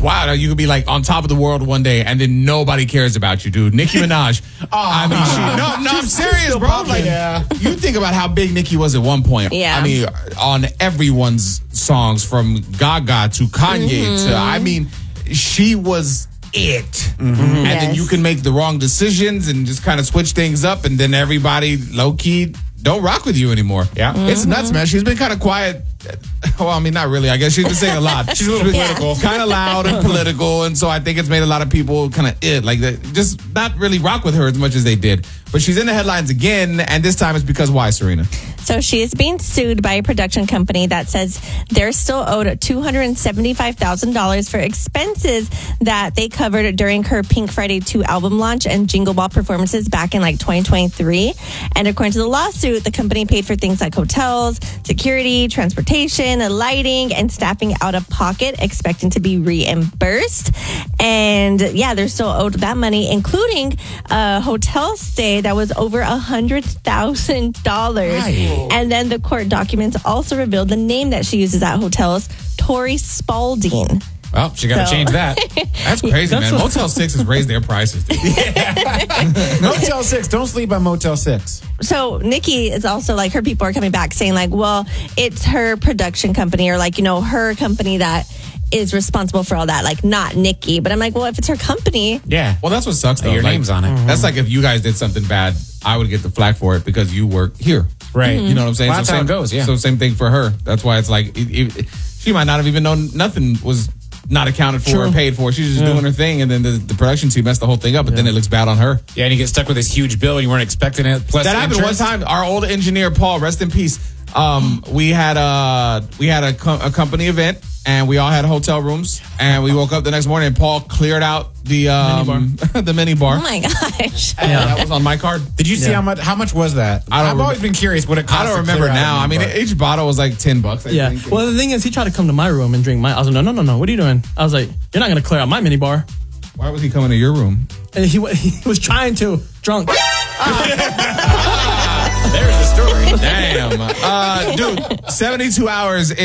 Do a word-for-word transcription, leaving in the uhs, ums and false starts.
wild how you could be like on top of the world one day and then nobody cares about you, dude. Nicki Minaj. oh, I mean, she, no, no, I'm serious, bro. Like, yeah. You think about how big Nicki was at one point. Yeah. I mean, on everyone's songs from Gaga to Kanye mm-hmm. to, I mean, she was it. Mm-hmm. And yes. then you can make the wrong decisions and just kind of switch things up, and then everybody low-key don't rock with you anymore. Yeah. Mm-hmm. It's nuts, man. She's been kind of quiet. Well, I mean, not really. I guess she's been saying a lot. She's a little yeah. political. Kind of loud and political, and so I think it's made a lot of people kind of it, like that, just not really rock with her as much as they did. But she's in the headlines again, and this time it's because why, Serena? So she is being sued by a production company that says they're still owed two hundred seventy-five thousand dollars for expenses that they covered during her Pink Friday two album launch and Jingle Ball performances back in like twenty twenty-three. And according to the lawsuit, the company paid for things like hotels, security, transportation, lighting, and staffing out of pocket, expecting to be reimbursed. And yeah, they're still owed that money, including a hotel stay that was over one hundred thousand dollars. Right. And then the court documents also revealed the name that she uses at hotels, Tori Spalding. Well, she got to so. change that. That's crazy, That's man. What... Motel six has raised their prices. Motel six. Don't sleep on Motel six. So Nicki is also like, her people are coming back saying like, well, it's her production company, or like, you know, her company that is responsible for all that, like not Nicki. But I'm like, well, if it's her company. Yeah. Well, that's what sucks though. Your like, name's on it. Mm-hmm. That's like if you guys did something bad, I would get the flack for it because you work here. Right. Mm-hmm. You know what I'm saying? Well, that's so how same, it goes, yeah. So same thing for her. That's why it's like, it, it, she might not have even known nothing was not accounted for True. or paid for. She's just Yeah. doing her thing, and then the, the production team messed the whole thing up, but Yeah. then it looks bad on her. Yeah, and you get stuck with this huge bill and you weren't expecting it. Plus That happened interest. one time. Our old engineer, Paul, rest in peace. Um, we had a, we had a, com- a company event, and we all had hotel rooms, and we woke up the next morning and Paul cleared out the um, the mini bar. Oh my gosh. And that was on my card. Did you see Yeah. how much? How much was that? I don't I've rem- always been curious what it cost. I don't to remember clear out now. a I mean, mini bar. each bottle was like ten bucks. I Yeah. think. Well, the thing is, he tried to come to my room and drink my. I was like, no, no, no, no. What are you doing? I was like, you're not going to clear out my mini bar. Why was he coming to your room? And he wa- he was trying to drunk. There's the story. Damn, uh, dude, seventy-two hours.